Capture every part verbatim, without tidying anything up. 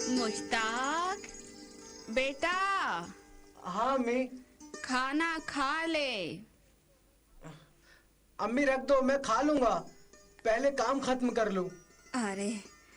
मुश्ताक बेटा। हाँ अम्मी। खाना खा ले। अम्मी रख दो, मैं खा लूंगा, पहले काम खत्म कर लूं। अरे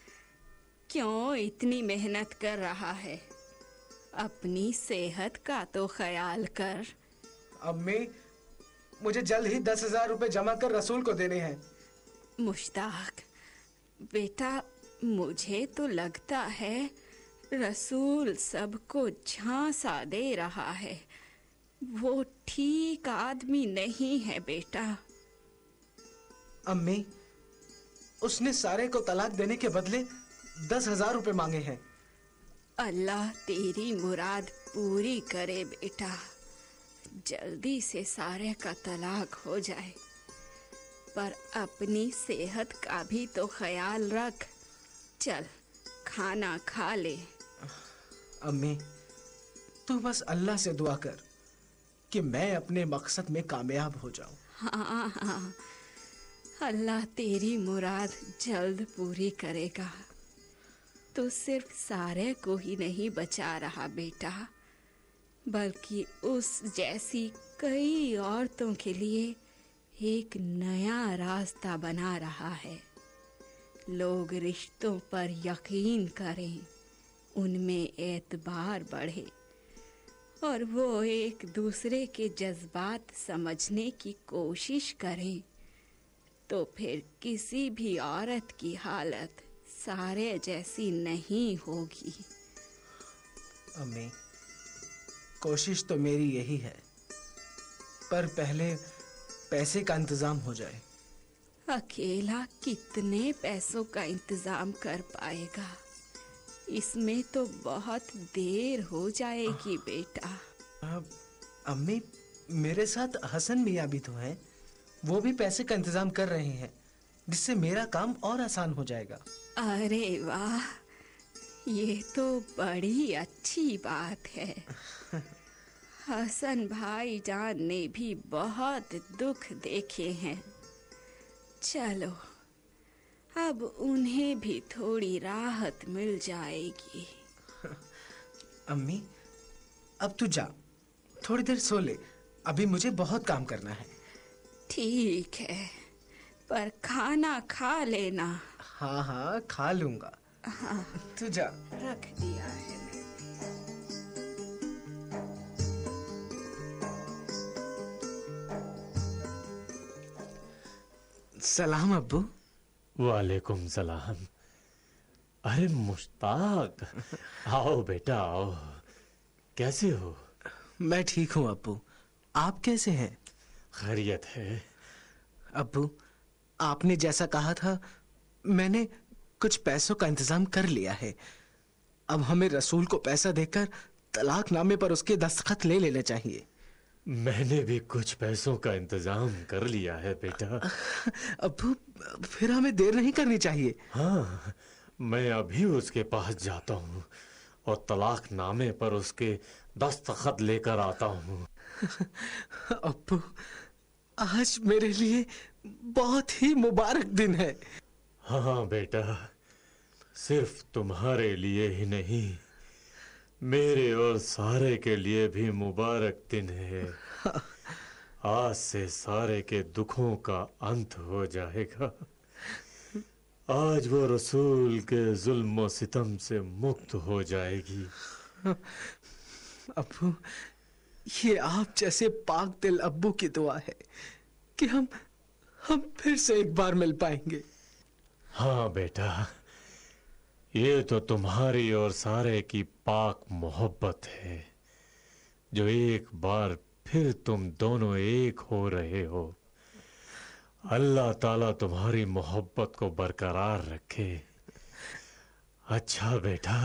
क्यों इतनी मेहनत कर रहा है? अपनी सेहत का तो ख्याल कर। अम्मी मुझे जल्द ही दस हजार रुपए जमा कर रसूल को देने हैं। मुश्ताक बेटा, मुझे तो लगता है रसूल सबको झांसा दे रहा है। वो ठीक आदमी नहीं है बेटा। अम्मी उसने सारे को तलाक देने के बदले दस हजार रुपए मांगे हैं। अल्लाह तेरी मुराद पूरी करे बेटा। जल्दी से सारे का तलाक हो जाए, पर अपनी सेहत का भी तो ख्याल रख। चल खाना खा ले। अम्मी तू बस अल्लाह से दुआ कर कि मैं अपने मकसद में कामयाब हो जाऊं। हाँ हाँ, अल्लाह तेरी मुराद जल्द पूरी करेगा। तो सिर्फ सारे को ही नहीं बचा रहा बेटा, बल्कि उस जैसी कई औरतों के लिए एक नया रास्ता बना रहा है। लोग रिश्तों पर यकीन करें, उनमें एतबार बढ़े और वो एक दूसरे के जज्बात समझने की कोशिश करें, तो फिर किसी भी औरत की हालत सारे जैसी नहीं होगी। अम्मी कोशिश तो मेरी यही है, पर पहले पैसे का इंतजाम हो जाए। अकेला कितने पैसों का इंतजाम कर पाएगा? इसमें तो बहुत देर हो जाएगी बेटा। अब अम्मी मेरे साथ हसन मियाँ भी तो हैं, वो भी पैसे का इंतजाम कर रहे हैं, जिससे मेरा काम और आसान हो जाएगा। अरे वाह, ये तो बड़ी अच्छी बात है। हसन भाईजान ने भी बहुत दुख देखे हैं। चलो अब उन्हें भी थोड़ी राहत मिल जाएगी। अम्मी अब तू जा, थोड़ी देर सो ले, अभी मुझे बहुत काम करना है। ठीक है, पर खाना खा लेना। हाँ हाँ खा लूंगा। हाँ तू जा। रख दिया है मैंने। सलाम अब्बू। वालेकुम सलाम। अरे मुश्ताक, आओ बेटा आओ। कैसे हो? मैं ठीक हूँ अब्बू, आप कैसे हैं? खैरियत है। अब्बू आपने जैसा कहा था, मैंने कुछ पैसों का इंतजाम कर लिया है। अब हमें रसूल को पैसा देकर तलाकनामे पर उसके दस्तखत ले लेने चाहिए। मैंने भी कुछ पैसों का इंतजाम कर लिया है बेटा। अब्बू फिर हमें देर नहीं करनी चाहिए। हाँ, मैं अभी उसके पास जाता हूँ और तलाकनामे पर उसके दस्तखत लेकर आता हूँ। अब्बू आज मेरे लिए बहुत ही मुबारक दिन है। हाँ बेटा, सिर्फ तुम्हारे लिए ही नहीं, मेरे और सारे के लिए भी मुबारक दिन है। आज से सारे के दुखों का अंत हो जाएगा। आज वो रसूल के जुल्म और सितम से मुक्त हो जाएगी। अब्बू ये आप जैसे पाक दिल अब्बू की दुआ है कि हम हम फिर से एक बार मिल पाएंगे। हाँ बेटा, ये तो तुम्हारी और सारे की पाक मोहब्बत है, जो एक बार फिर तुम दोनों एक हो रहे हो। अल्लाह ताला तुम्हारी मोहब्बत को बरकरार रखे। अच्छा बेटा,